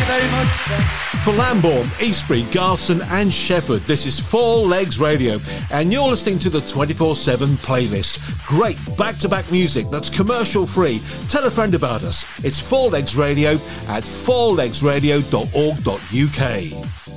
very much then. For Lambourne, Eastbury, Garston and Shefford, this is Four Legs Radio, and you're listening to the 24/7 playlist. Great back-to-back music that's commercial-free. Tell a friend about us. It's Four Legs Radio at fourlegsradio.org.uk.